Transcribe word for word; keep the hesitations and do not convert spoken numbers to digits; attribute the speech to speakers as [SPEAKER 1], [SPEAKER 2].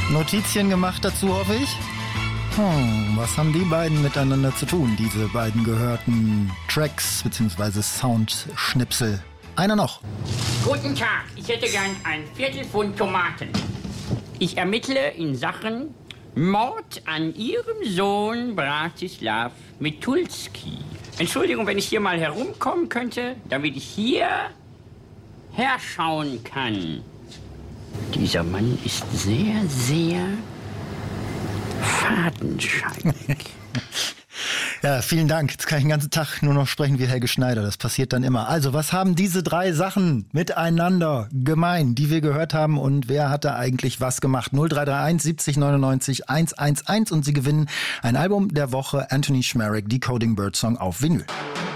[SPEAKER 1] Notizchen gemacht dazu, hoffe ich? Hm, was haben die beiden miteinander zu tun, diese beiden gehörten Tracks bzw. Soundschnipsel? Einer noch.
[SPEAKER 2] Guten Tag, ich hätte gern ein Viertelpfund Tomaten. Ich ermittle in Sachen Mord an Ihrem Sohn Bratislav Mitulski. Entschuldigung, wenn ich hier mal herumkommen könnte, damit ich hier herschauen kann. Dieser Mann ist sehr, sehr fadenscheinig.
[SPEAKER 1] Ja, vielen Dank. Jetzt kann ich den ganzen Tag nur noch sprechen wie Helge Schneider. Das passiert dann immer. Also, was haben diese drei Sachen miteinander gemein, die wir gehört haben? Und wer hat da eigentlich was gemacht? null drei drei eins siebzig neunundneunzig hunderteins und Sie gewinnen ein Album der Woche, Anthony Schmerek, Decoding Birdsong auf Vinyl.